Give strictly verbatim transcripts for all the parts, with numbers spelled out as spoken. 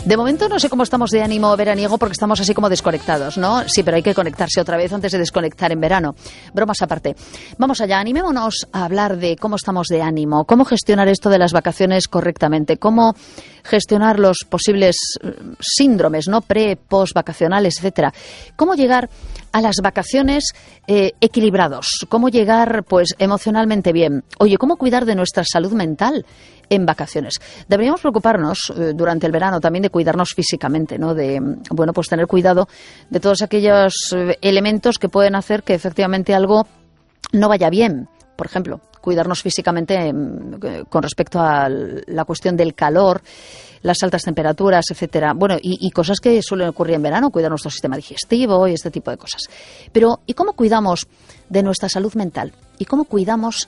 De momento no sé cómo estamos de ánimo veraniego porque estamos así como desconectados, ¿no? Sí, pero hay que conectarse otra vez antes de desconectar en verano. Bromas aparte. Vamos allá, animémonos a hablar de cómo estamos de ánimo, cómo gestionar esto de las vacaciones correctamente, cómo gestionar los posibles síndromes, ¿no? Pre, post vacacionales, etcétera. Cómo llegar a las vacaciones eh, equilibrados, cómo llegar pues emocionalmente bien. Oye, cómo cuidar de nuestra salud mental en vacaciones. Deberíamos preocuparnos eh, durante el verano también de cuidarnos físicamente, ¿no? De, bueno, pues tener cuidado de todos aquellos eh, elementos que pueden hacer que efectivamente algo no vaya bien. Por ejemplo, cuidarnos físicamente eh, con respecto a la cuestión del calor, las altas temperaturas, etcétera. Bueno, y, y cosas que suelen ocurrir en verano, cuidar nuestro sistema digestivo y este tipo de cosas. Pero, ¿y cómo cuidamos de nuestra salud mental? ¿Y cómo cuidamos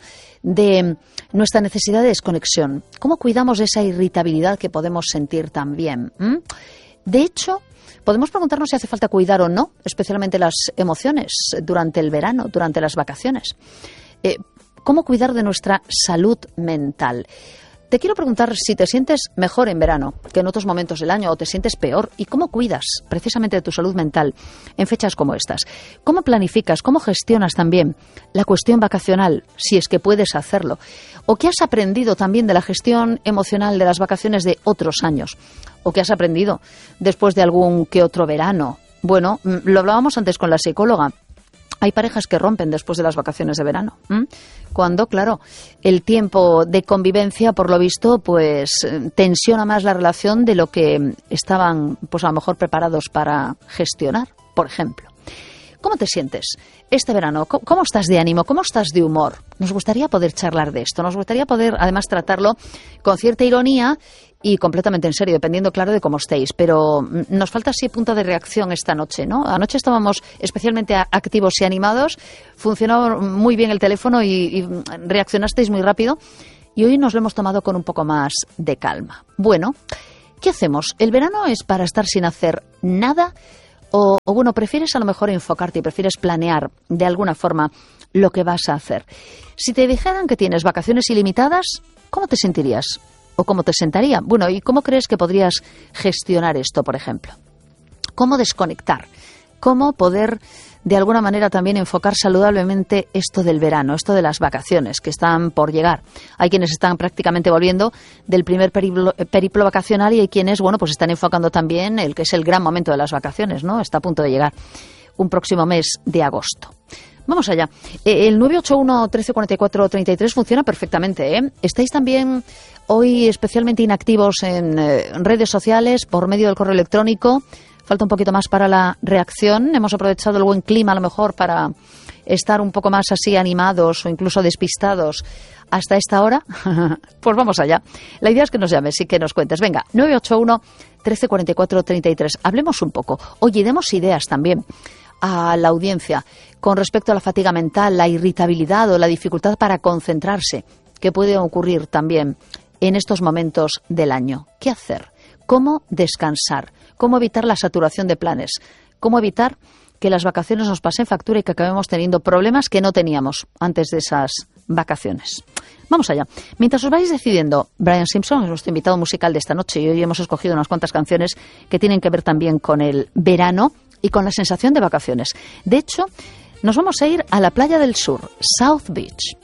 de nuestra necesidad de desconexión? ¿Cómo cuidamos de esa irritabilidad que podemos sentir también? ¿Mm? De hecho, podemos preguntarnos si hace falta cuidar o no, especialmente las emociones durante el verano, durante las vacaciones. Eh, ¿Cómo cuidar de nuestra salud mental? Te quiero preguntar si te sientes mejor en verano que en otros momentos del año o te sientes peor y cómo cuidas precisamente de tu salud mental en fechas como estas. ¿Cómo planificas, cómo gestionas también la cuestión vacacional, si es que puedes hacerlo? ¿O qué has aprendido también de la gestión emocional de las vacaciones de otros años? ¿O qué has aprendido después de algún que otro verano? Bueno, lo hablábamos antes con la psicóloga. Hay parejas que rompen después de las vacaciones de verano. ¿Mm? Cuando, claro, el tiempo de convivencia, por lo visto, pues tensiona más la relación de lo que estaban, pues a lo mejor preparados para gestionar, por ejemplo. ¿Cómo te sientes este verano? ¿Cómo estás de ánimo? ¿Cómo estás de humor? Nos gustaría poder charlar de esto. Nos gustaría poder, además, tratarlo con cierta ironía y completamente en serio, dependiendo, claro, de cómo estéis. Pero nos falta así punto de reacción esta noche, ¿no? Anoche estábamos especialmente activos y animados. Funcionó muy bien el teléfono y, y reaccionasteis muy rápido. Y hoy nos lo hemos tomado con un poco más de calma. Bueno, ¿qué hacemos? ¿El verano es para estar sin hacer nada? O, o bueno, prefieres a lo mejor enfocarte y prefieres planear de alguna forma lo que vas a hacer. Si te dijeran que tienes vacaciones ilimitadas, ¿cómo te sentirías? ¿O cómo te sentaría? Bueno, ¿y cómo crees que podrías gestionar esto, por ejemplo? ¿Cómo desconectar? ¿Cómo poder, de alguna manera, también enfocar saludablemente esto del verano, esto de las vacaciones que están por llegar? Hay quienes están prácticamente volviendo del primer periplo, periplo vacacional y hay quienes, bueno, pues están enfocando también el que es el gran momento de las vacaciones, ¿no? Está a punto de llegar un próximo mes de agosto. Vamos allá. El nueve ocho uno, trece cuarenta y cuatro, treinta y tres funciona perfectamente, ¿eh? Estáis también hoy especialmente inactivos en eh, redes sociales por medio del correo electrónico. Falta un poquito más para la reacción. Hemos aprovechado el buen clima a lo mejor para estar un poco más así animados o incluso despistados hasta esta hora. Pues vamos allá. La idea es que nos llames y que nos cuentes. Venga, nueve ocho uno, trece cuarenta y cuatro, treinta y tres. Hablemos un poco. Oye, demos ideas también a la audiencia con respecto a la fatiga mental, la irritabilidad o la dificultad para concentrarse que puede ocurrir también en estos momentos del año. ¿Qué hacer? ¿Cómo descansar? ¿Cómo evitar la saturación de planes? ¿Cómo evitar que las vacaciones nos pasen factura y que acabemos teniendo problemas que no teníamos antes de esas vacaciones? Vamos allá. Mientras os vais decidiendo, Brian Simpson es nuestro invitado musical de esta noche y hoy hemos escogido unas cuantas canciones que tienen que ver también con el verano y con la sensación de vacaciones. De hecho, nos vamos a ir a la playa del sur, South Beach.